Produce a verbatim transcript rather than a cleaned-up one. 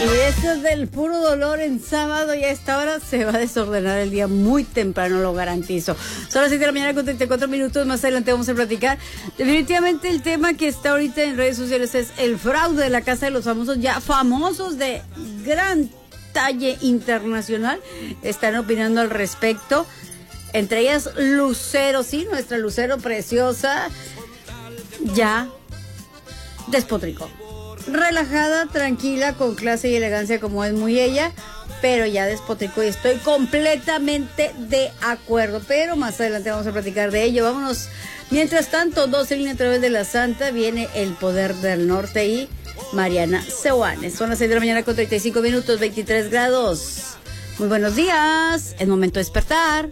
Y eso del puro dolor en sábado y a esta hora se va a desordenar el día muy temprano, lo garantizo. Son las siete de la mañana con treinta y cuatro minutos, más adelante vamos a platicar. Definitivamente el tema que está ahorita en redes sociales es el fraude de la Casa de los Famosos, ya famosos de gran talle internacional, están opinando al respecto. Entre ellas Lucero, sí, nuestra Lucero preciosa, ya despotricó. Relajada, tranquila, con clase y elegancia como es muy ella, pero ya despotricó y estoy completamente de acuerdo. Pero más adelante vamos a platicar de ello. Vámonos. Mientras tanto, doce líneas a través de la Santa, viene El Poder del Norte y Mariana Seoane. Son las seis de la mañana con treinta y cinco minutos, veintitrés grados. Muy buenos días, es momento de despertar.